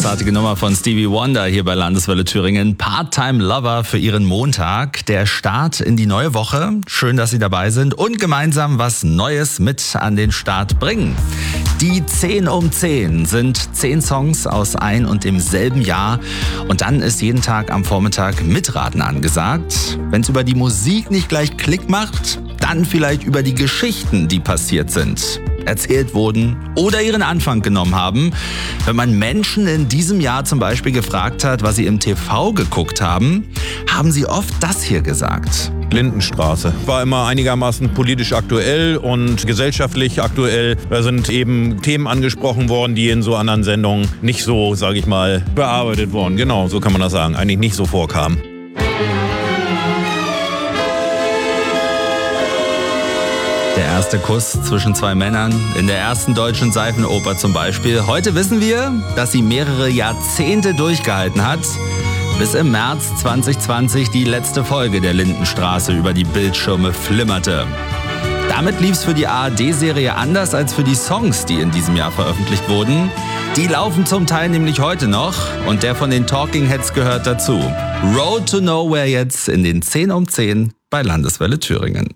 großartige Nummer von Stevie Wonder hier bei Landeswelle Thüringen. Part-Time Lover für Ihren Montag. Der Start in die neue Woche. Schön, dass Sie dabei sind und gemeinsam was Neues mit an den Start bringen. Die 10 um 10 sind 10 Songs aus ein und demselben Jahr. Und dann ist jeden Tag am Vormittag Mitraten angesagt. Wenn es über die Musik nicht gleich Klick macht, dann vielleicht über die Geschichten, die passiert sind, erzählt wurden oder ihren Anfang genommen haben. Wenn man Menschen in diesem Jahr zum Beispiel gefragt hat, was sie im TV geguckt haben, haben sie oft das hier gesagt. Lindenstraße. War immer einigermaßen politisch aktuell und gesellschaftlich aktuell. Da sind eben Themen angesprochen worden, die in so anderen Sendungen nicht so, sage ich mal, bearbeitet wurden. Genau, so kann man das sagen. Eigentlich nicht so vorkamen. Der erste Kuss zwischen zwei Männern in der ersten deutschen Seifenoper zum Beispiel. Heute wissen wir, dass sie mehrere Jahrzehnte durchgehalten hat, bis im März 2020 die letzte Folge der Lindenstraße über die Bildschirme flimmerte. Damit lief's für die ARD-Serie anders als für die Songs, die in diesem Jahr veröffentlicht wurden. Die laufen zum Teil nämlich heute noch und der von den Talking Heads gehört dazu. Road to Nowhere jetzt in den 10 um 10 bei Landeswelle Thüringen.